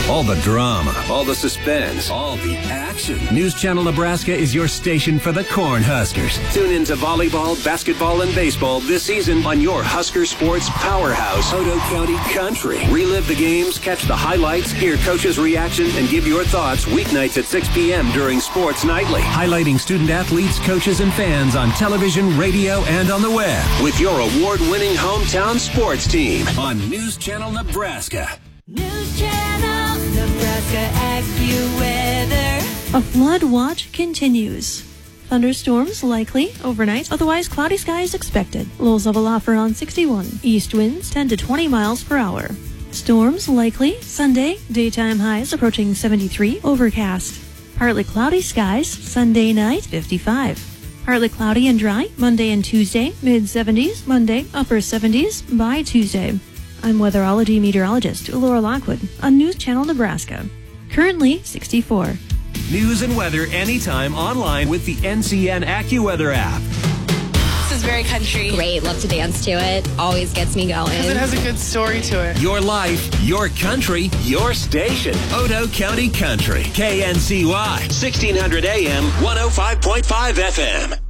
All the drama, all the suspense, all the action. News Channel Nebraska is your station for the Cornhuskers. Tune in to volleyball, basketball, and baseball this season on your Husker sports powerhouse, Otoe County Country. Relive the games, catch the highlights, hear coaches' reaction, and give your thoughts weeknights at 6 p.m. during Sports Nightly. Highlighting student athletes, coaches, and fans on television, radio, and on the web. With your award-winning hometown sports team on News Channel Nebraska. News Channel Nebraska AccuWeather. A flood watch continues. Thunderstorms likely overnight, otherwise cloudy skies expected. Lows level off around 61. East winds 10 to 20 miles per hour. Storms likely Sunday, daytime highs approaching 73, overcast. Partly cloudy skies, Sunday night 55. Partly cloudy and dry Monday and Tuesday, mid-70s, Monday, upper 70s by Tuesday. I'm weatherology meteorologist Laura Lockwood on News Channel Nebraska. Currently 64. News and weather anytime online with the NCN AccuWeather app. This is very country. Great, love to dance to it. Always gets me going. Because it has a good story to it. Your life, your country, your station. Otoe County Country. KNCY, 1600 AM, 105.5 FM.